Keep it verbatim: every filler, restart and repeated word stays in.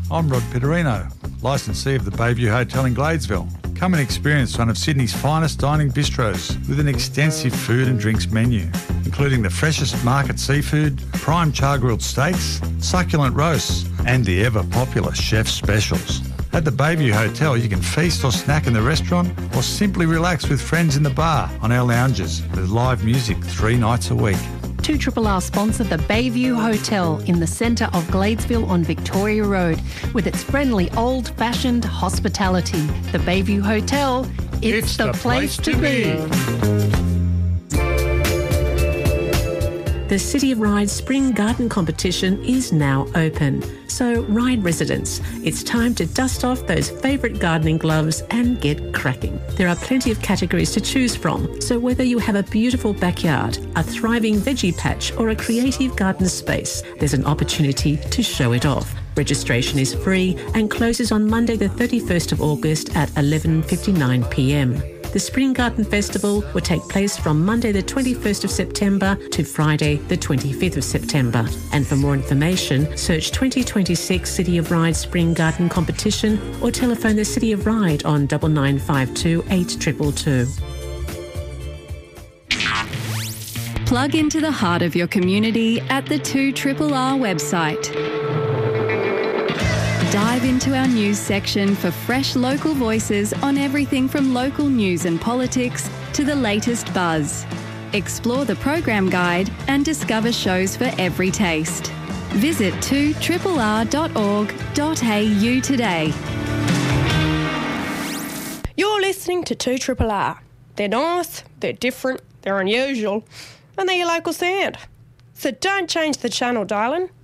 I'm Rod Pitterino, licensee of the Bayview Hotel in Gladesville. Come and experience one of Sydney's finest dining bistros with an extensive food and drinks menu, including the freshest market seafood, prime char-grilled steaks, succulent roasts, and the ever-popular chef's specials. At the Bayview Hotel, you can feast or snack in the restaurant or simply relax with friends in the bar on our lounges with live music three nights a week. two R R R sponsor the Bayview Hotel in the centre of Gladesville on Victoria Road with its friendly old-fashioned hospitality. The Bayview Hotel, it's, It's the, the place, place to to be. The City of Ryde Spring Garden Competition is now open. So, Ryde residents, it's time to dust off those favourite gardening gloves and get cracking. There are plenty of categories to choose from, so whether you have a beautiful backyard, a thriving veggie patch or a creative garden space, there's an opportunity to show it off. Registration is free and closes on Monday the thirty-first of August at eleven fifty-nine p m. The Spring Garden Festival will take place from Monday the twenty-first of September to Friday the twenty-fifth of September. And for more information, search twenty twenty-six City of Ryde Spring Garden Competition or telephone the City of Ryde on nine nine five two, eight two two two. Plug into the heart of your community at the two R R R website. Dive into our news section for fresh local voices on everything from local news and politics to the latest buzz. Explore the program guide and discover shows for every taste. Visit two R R R dot org dot a u today. You're listening to two R R R. They're nice, they're different, they're unusual, and they're your local sound. So don't change the channel, darling.